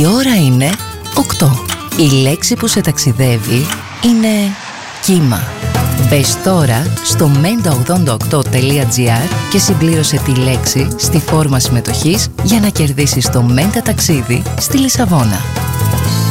Η ώρα είναι 8. Η λέξη που σε ταξιδεύει είναι κύμα. Μπες τώρα στο menta88.gr και συμπλήρωσε τη λέξη στη φόρμα συμμετοχής για να κερδίσεις το Menta ταξίδι στη Λισαβόνα.